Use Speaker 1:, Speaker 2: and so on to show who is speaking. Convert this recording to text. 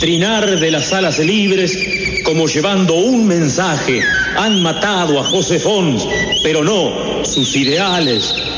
Speaker 1: trinar de las alas libres como llevando un mensaje. Han matado a José Fons, pero no sus ideales.